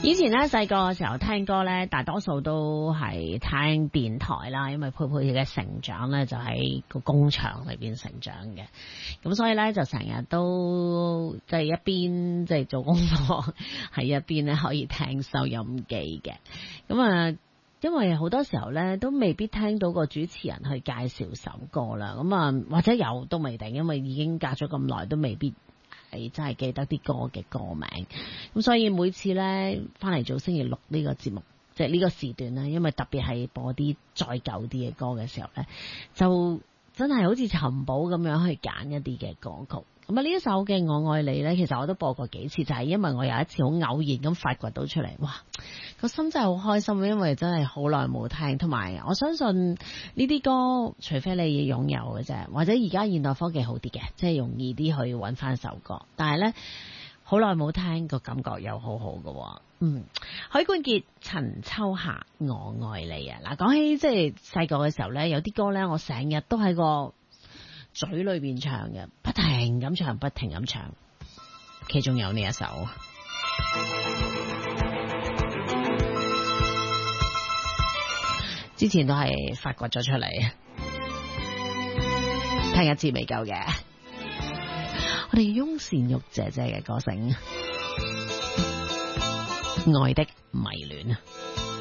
以前咧細個嘅時候聽歌咧，大多數都係聽電台啦，因為佩佩嘅成長咧就喺個工廠裏邊成長嘅，咁所以咧就成日都即係一邊即係做功課，喺一邊咧可以聽收音機嘅，咁啊。因為好多時候咧都未必聽到個主持人去介紹首歌啦，咁啊或者有都未定，因為已經隔咗咁耐都未必係真係記得啲歌嘅歌名，咁所以每次咧翻嚟做星期六呢個節目，即係呢個時段咧，因為特別係播啲再舊啲嘅歌嘅時候咧，就真係好似尋寶咁樣去揀一啲嘅歌曲。咁啊呢一首嘅我愛你呢，其實我都播過幾次，就係因為我有一次好偶然咁發掘到出嚟，哇個心真係好開心，因為真係好耐冇聽，同埋我相信呢啲歌，除非你擁有嘅啫，或者而家現代科技好啲嘅，即係容易啲去揾翻首歌，但係呢，好耐冇聽個感覺又好好嘅。許冠傑陳秋霞我愛你啊！嗱，講起即係細個嘅時候呢，有啲歌呢，我成日都喺個嘴裏邊唱嘅，不停咁唱，不停咁唱，其中有呢一首，之前都係發掘咗出嚟，聽一次未夠嘅，我哋翁倩玉姐姐嘅歌聲，愛的迷戀。